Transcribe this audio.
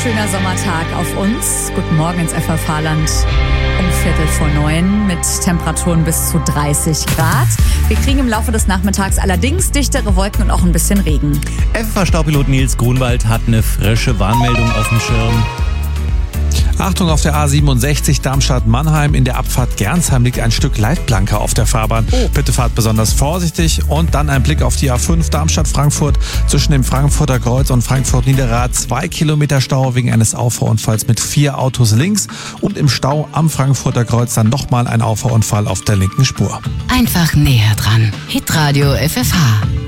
schöner Sommertag auf uns. Guten Morgen ins FFH-Land um 8:45 mit Temperaturen bis zu 30 Grad. Wir kriegen im Laufe des Nachmittags allerdings dichtere Wolken und auch ein bisschen Regen. FFH-Staupilot Nils Grunwald hat eine frische Warnmeldung auf dem Schirm. Achtung, auf der A67 Darmstadt-Mannheim. In der Abfahrt Gernsheim liegt ein Stück Leitplanke auf der Fahrbahn. Bitte fahrt besonders vorsichtig. Und dann ein Blick auf die A5 Darmstadt-Frankfurt. Zwischen dem Frankfurter Kreuz und Frankfurt-Niederrad 2 Kilometer Stau wegen eines Auffahrunfalls mit 4 Autos links. Und im Stau am Frankfurter Kreuz dann nochmal ein Auffahrunfall auf der linken Spur. Einfach näher dran. Hitradio FFH.